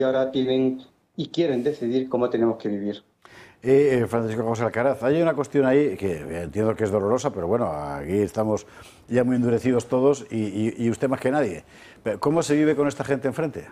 ahora tienen y quieren decidir cómo tenemos que vivir. Francisco José Alcaraz, hay una cuestión ahí que entiendo que es dolorosa, pero bueno, aquí estamos ya muy endurecidos todos y usted más que nadie. ¿Cómo se vive con esta gente enfrente?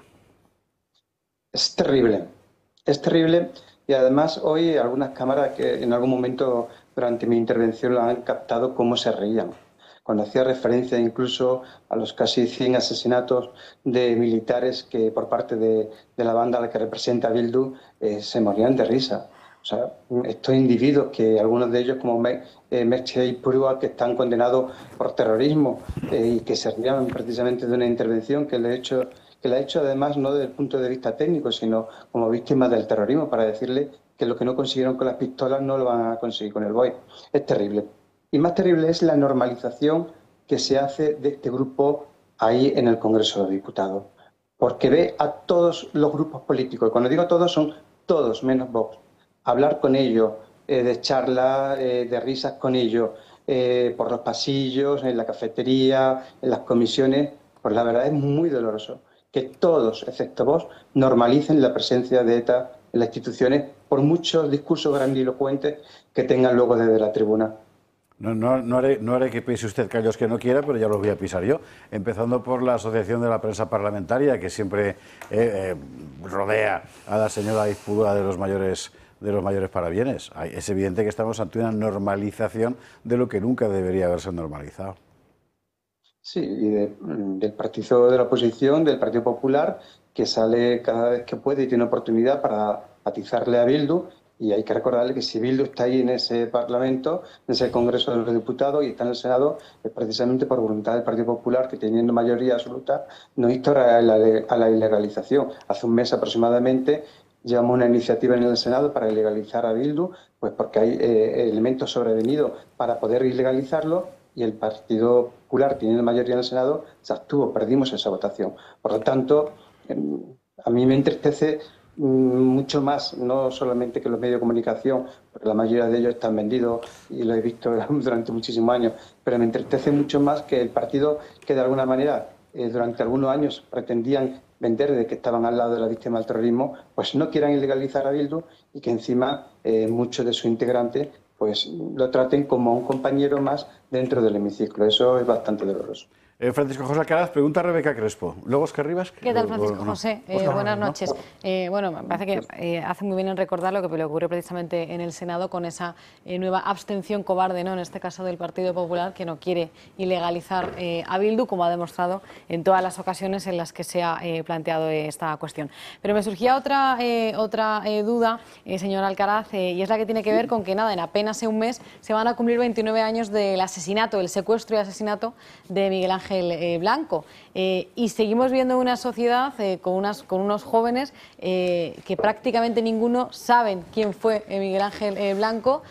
Es terrible y además hoy algunas cámaras que en algún momento durante mi intervención lo han captado cómo se reían. Cuando hacía referencia incluso a los casi 100 asesinatos de militares que por parte de la banda a la que representa Bildu se morían de risa. O sea, estos individuos que algunos de ellos como Merche y Purua que están condenados por terrorismo y que se rían precisamente de una intervención que la ha hecho además no desde el punto de vista técnico, sino como víctimas del terrorismo, para decirle que lo que no consiguieron con las pistolas no lo van a conseguir con el BOE. Es terrible. Y más terrible es la normalización que se hace de este grupo ahí en el Congreso de los Diputados. Porque ve a todos los grupos políticos, y cuando digo todos son todos menos Vox, hablar con ellos, de charlas, de risas con ellos, por los pasillos, en la cafetería, en las comisiones, pues la verdad es muy doloroso que todos, excepto vos, normalicen la presencia de ETA en las instituciones por muchos discursos grandilocuentes que tengan luego desde la tribuna. No haré que pise usted callos que no quiera, pero ya los voy a pisar yo. Empezando por la Asociación de la Prensa Parlamentaria, que siempre rodea a la señora Izpudua de los mayores parabienes. Es evidente que estamos ante una normalización de lo que nunca debería haberse normalizado. Sí, y del partido de la oposición, del Partido Popular, que sale cada vez que puede y tiene oportunidad para atizarle a Bildu. Y hay que recordarle que si Bildu está ahí en ese Parlamento, en ese Congreso de los Diputados y está en el Senado, es precisamente por voluntad del Partido Popular, que teniendo mayoría absoluta, no insta a la ilegalización. Hace un mes aproximadamente llevamos una iniciativa en el Senado para ilegalizar a Bildu, pues porque hay elementos sobrevenidos para poder ilegalizarlo y el Partido Popular, teniendo mayoría en el Senado, se abstuvo, perdimos esa votación. Por lo tanto, a mí me entristece mucho más, no solamente que los medios de comunicación, porque la mayoría de ellos están vendidos y lo he visto durante muchísimos años, pero me entristece mucho más que el partido que de alguna manera durante algunos años pretendían vender de que estaban al lado de la víctima del terrorismo, pues no quieran ilegalizar a Bildu y que encima muchos de sus integrantes pues lo traten como un compañero más dentro del hemiciclo. Eso es bastante doloroso. Francisco José Alcaraz, pregunta a Rebeca Crespo. Luego es que Rivas. ¿Qué tal, Francisco José? Buenas noches. Bueno, me parece que hace muy bien en recordar lo que le ocurrió precisamente en el Senado con esa nueva abstención cobarde, ¿no? En este caso del Partido Popular, que no quiere ilegalizar a Bildu, como ha demostrado en todas las ocasiones en las que se ha planteado esta cuestión. Pero me surgía otra duda, señor Alcaraz, y es la que tiene que ver con que nada, en apenas un mes se van a cumplir 29 años del asesinato, el secuestro y asesinato de Miguel Ángel Blanco. Y seguimos viendo una sociedad con unos jóvenes que prácticamente ninguno saben quién fue Miguel Ángel Blanco.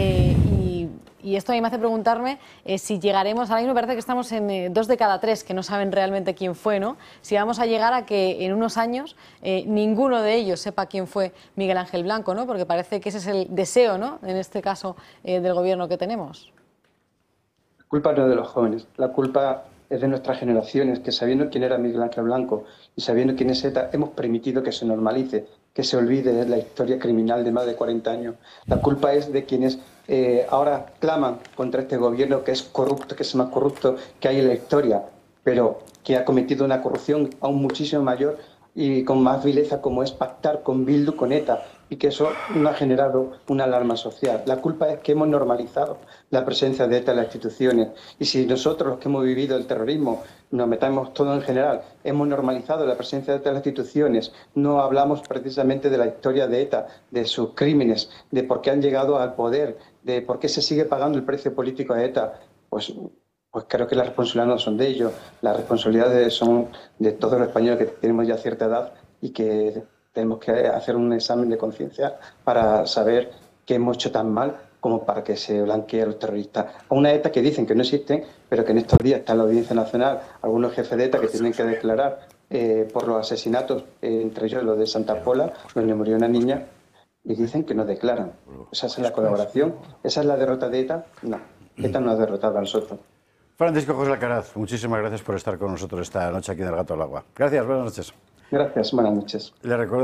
Y esto a mí me hace preguntarme si llegaremos, ahora mismo me parece que estamos en 2 de cada 3 que no saben realmente quién fue, ¿no? Si vamos a llegar a que en unos años ninguno de ellos sepa quién fue Miguel Ángel Blanco, ¿no? Porque parece que ese es el deseo, ¿no? En este caso del gobierno que tenemos. La culpa no es de los jóvenes, la culpa es de nuestras generaciones, que sabiendo quién era Miguel Ángel Blanco y sabiendo quién es ETA, hemos permitido que se normalice, que se olvide la historia criminal de más de 40 años. La culpa es de quienes ahora claman contra este gobierno que es corrupto, que es el más corrupto que hay en la historia, pero que ha cometido una corrupción aún muchísimo mayor y con más vileza como es pactar con Bildu, con ETA, y que eso no ha generado una alarma social. La culpa es que hemos normalizado la presencia de ETA en las instituciones. Y si nosotros, los que hemos vivido el terrorismo, nos metamos todo en general, hemos normalizado la presencia de ETA en las instituciones, no hablamos precisamente de la historia de ETA, de sus crímenes, de por qué han llegado al poder, de por qué se sigue pagando el precio político a ETA, pues creo que las responsabilidades no son de ellos, las responsabilidades son de todos los españoles que tenemos ya cierta edad y que tenemos que hacer un examen de conciencia para saber qué hemos hecho tan mal como para que se blanquee a los terroristas. A una ETA que dicen que no existen, pero que en estos días está en la Audiencia Nacional algunos jefes de ETA que tienen que declarar por los asesinatos, entre ellos los de Santa Pola, donde murió una niña, y dicen que no declaran. Esa es la colaboración, esa es la derrota de ETA. No, ETA no ha derrotado a nosotros. Francisco José Alcaraz, muchísimas gracias por estar con nosotros esta noche aquí en El Gato al Agua. Gracias, buenas noches. Gracias, buenas noches. Le recuerdo